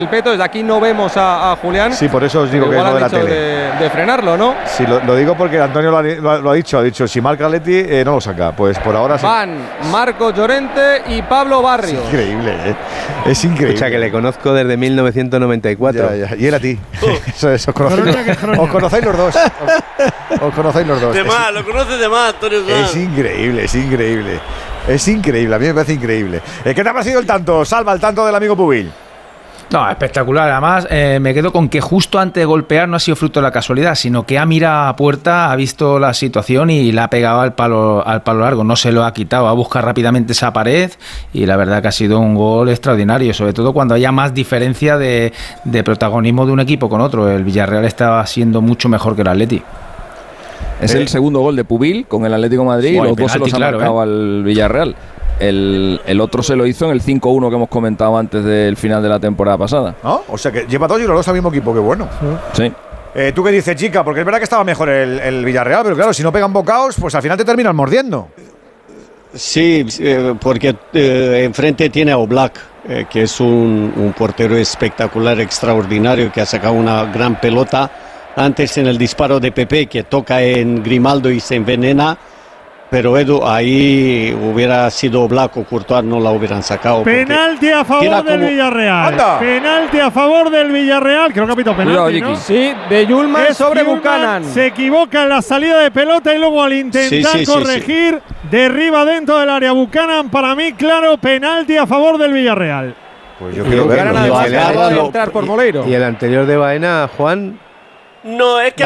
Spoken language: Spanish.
el peto. Desde aquí no vemos a Julián. Sí, por eso os digo que es lo de la tele. De frenarlo, ¿no? Sí, lo digo porque Antonio lo ha dicho, si marca Atleti no lo saca. Pues por ahora sí. Van Marcos Llorente y Pablo Barrios. Es increíble, es increíble. Escucha, que le conozco desde 1994. Ya. Y él a ti. Os conocéis los dos. Os conocéis los dos. De más, lo conoces de más, Antonio Sanz. Es increíble. Es increíble, a mí me parece increíble. ¿Qué te ha parecido el tanto, Salva, el tanto del amigo Pubil? No, espectacular. Además, me quedo con que justo antes de golpear no ha sido fruto de la casualidad, sino que ha mirado a puerta, ha visto la situación y la ha pegado al palo largo. No se lo ha quitado, ha buscado rápidamente esa pared y la verdad que ha sido un gol extraordinario, sobre todo cuando haya más diferencia de protagonismo de un equipo con otro. El Villarreal está siendo mucho mejor que el Atleti. Es el segundo gol de Pubil con el Atlético de Madrid, los dos se los ha marcado al Villarreal. El otro se lo hizo en el 5-1 que hemos comentado antes del final de la temporada pasada. ¿No? O sea que lleva 2 y los 2 al mismo equipo, qué bueno. Sí. ¿Tú qué dices, chica? Porque es verdad que estaba mejor el Villarreal, pero claro, si no pegan bocaos, pues al final te terminan mordiendo. Sí, porque enfrente tiene a Oblak, que es un portero espectacular, extraordinario, que ha sacado una gran pelota. Antes en el disparo de Pepe, que toca en Grimaldo y se envenena. Pero Edu, ahí hubiera sido Oblak o Courtois, no la hubieran sacado. Penalti a favor del Villarreal. ¡Anda! Penalti a favor del Villarreal. Creo que ha pitado penalti, ¿no? Sí, de Yulman sobre Buchanan. Se equivoca en la salida de pelota y luego al intentar corregir, derriba dentro del área Buchanan. Para mí, claro, penalti a favor del Villarreal. Pues yo quiero verlo. Entrar por Moleiro. Y el anterior de Baena, Juan. No, es que